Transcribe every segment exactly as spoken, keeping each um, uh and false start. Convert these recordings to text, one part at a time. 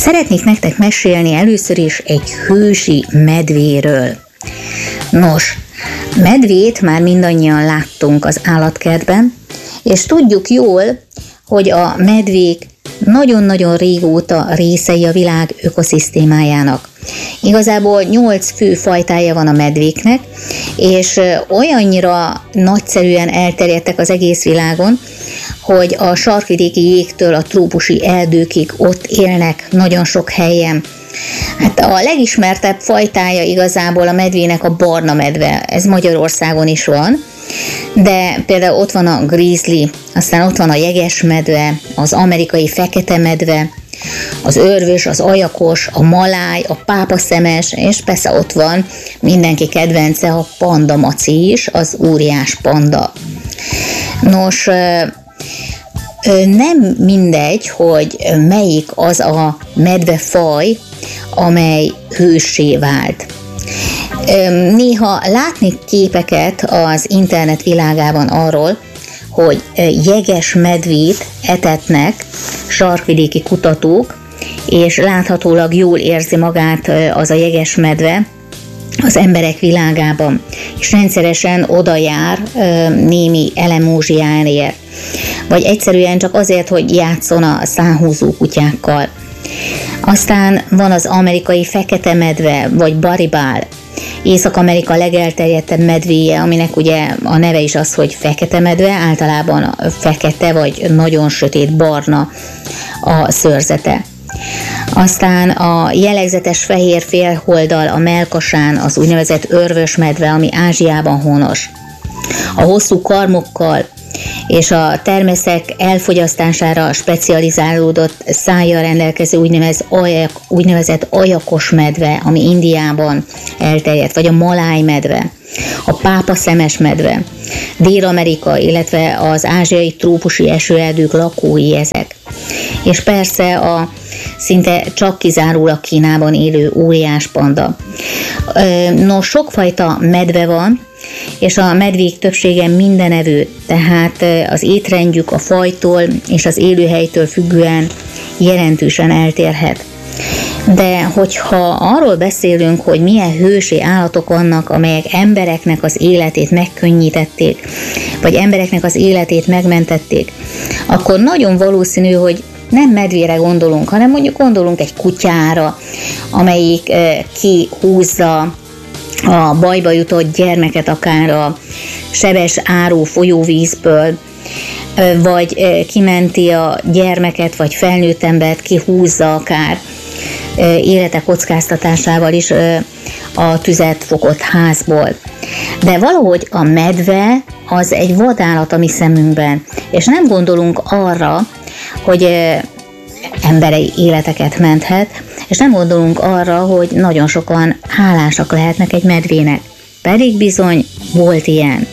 Szeretnék nektek mesélni először is egy hősi medvéről. Nos, medvét már mindannyian láttunk az állatkertben, és tudjuk jól, hogy a medvék nagyon-nagyon régóta részei a világ ökoszisztémájának. Igazából nyolc fő fajtája van a medvéknek, és olyannyira nagyszerűen elterjedtek az egész világon, hogy a sarkvidéki jégtől a trópusi erdőkig ott élnek nagyon sok helyen. Hát a legismertebb fajtája igazából a medvének a barna medve, ez Magyarországon is van, de például ott van a grizzly, aztán ott van a jegesmedve, az amerikai fekete medve, az örvös, az ajakos, a maláj, a pápaszemes, és persze ott van mindenki kedvence a panda maci is, az óriás panda. Nos, nem mindegy, hogy melyik az a medvefaj, amely hőssé vált. Néha látni képeket az internet világában arról, hogy jeges medvét etetnek sarkvidéki kutatók, és láthatólag jól érzi magát az a jeges medve az emberek világában, és rendszeresen oda jár némi elemózsiáért, vagy egyszerűen csak azért, hogy játszon a szánhúzó kutyákkal. Aztán van az amerikai fekete medve, vagy baribál, Észak-Amerika legelterjedtebb medvéje, aminek ugye a neve is az, hogy fekete medve, általában fekete vagy nagyon sötét barna a szőrzete. Aztán a jellegzetes fehér félholdal a mellkasán az úgynevezett örvös medve, ami Ázsiában honos. A hosszú karmokkal és a természek elfogyasztására specializálódott szájjal rendelkező úgynevezett, ajak, úgynevezett ajakos medve, ami Indiában elterjedt, vagy a maláj medve, a pápaszemes medve, Dél-Amerika, illetve az ázsiai trópusi esőerdők lakói ezek. És persze a szinte csak kizárólag Kínában élő óriás panda. Nos, sokfajta medve van, és a medvék többsége mindenevő, tehát az étrendjük a fajtól és az élőhelytől függően jelentősen eltérhet. De hogyha arról beszélünk, hogy milyen hősi állatok vannak, amelyek embereknek az életét megkönnyítették, vagy embereknek az életét megmentették, akkor nagyon valószínű, hogy nem medvére gondolunk, hanem mondjuk gondolunk egy kutyára, amelyik kihúzza a bajba jutott gyermeket akár a sebes áró folyóvízből, vagy kimenti a gyermeket, vagy felnőtt embert, kihúzza akár élete kockáztatásával is a tüzet fogott házból. De valahogy a medve az egy vadállat a mi szemünkben, és nem gondolunk arra, hogy emberi életeket menthet, és nem gondolunk arra, hogy nagyon sokan hálásak lehetnek egy medvének. Pedig bizony volt ilyen.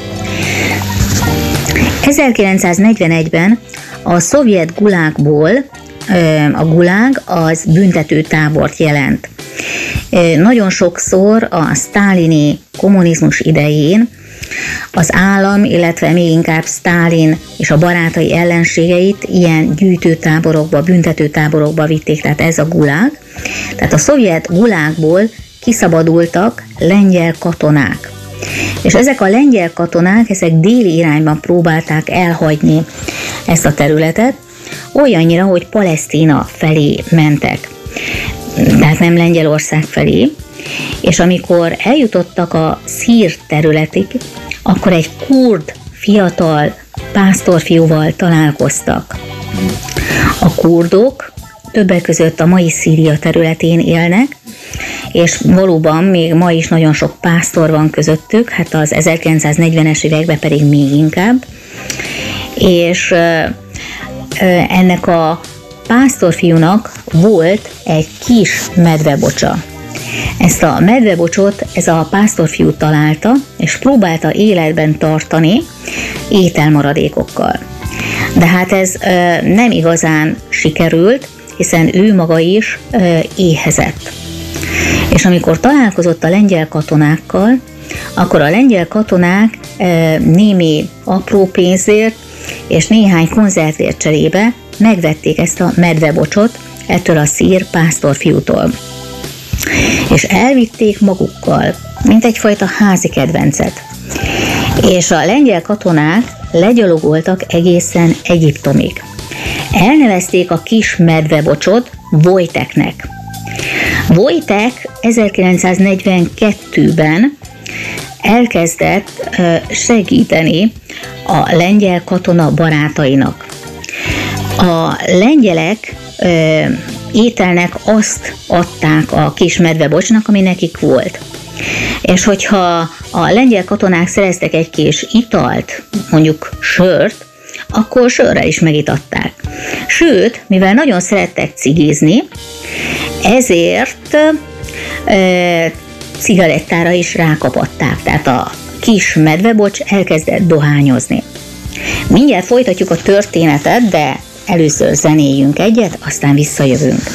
ezerkilencszáznegyvenegyben a szovjet gulágból, a gulág az büntetőtábort jelent. Nagyon sokszor a sztálini kommunizmus idején az állam, illetve még inkább Sztálin és a barátai ellenségeit ilyen gyűjtőtáborokba, büntetőtáborokba vitték, tehát ez a gulág. Tehát a szovjet gulágból kiszabadultak lengyel katonák. És ezek a lengyel katonák, ezek déli irányban próbálták elhagyni ezt a területet, olyannyira, hogy Palesztina felé mentek. Tehát nem Lengyelország felé. És amikor eljutottak a szír területig, akkor egy kurd fiatal pásztorfiúval találkoztak. A kurdok többek között a mai Szíria területén élnek, és valóban még ma is nagyon sok pásztor van közöttük, hát az ezerkilencszáznegyvenes években pedig még inkább, és ennek a pásztorfiúnak volt egy kis medvebocsa. Ezt a medvebocsot ez a pásztorfiú találta, és próbálta életben tartani ételmaradékokkal. De hát ez ö, nem igazán sikerült, hiszen ő maga is ö, éhezett. És amikor találkozott a lengyel katonákkal, akkor a lengyel katonák ö, némi apró pénzért és néhány konzervért cserébe megvették ezt a medvebocsot ettől a szír pásztorfiútól. És elvitték magukkal, mint egyfajta házi kedvencet. És a lengyel katonák legyalogoltak egészen Egyiptomig. Elnevezték a kis medvebocsot Wojteknek. Wojtek ezerkilencszáznegyvenkettőben elkezdett segíteni a lengyel katona barátainak. A lengyelek ételnek azt adták a kis medvebocsnak, ami nekik volt. És hogyha a lengyel katonák szereztek egy kis italt, mondjuk sört, akkor sörre is megitatták. Sőt, mivel nagyon szerettek cigizni, ezért e, cigarettára is rákapatták. Tehát a kis medvebocs elkezdett dohányozni. Mindjárt folytatjuk a történetet, de először zenéljünk egyet, aztán visszajövünk.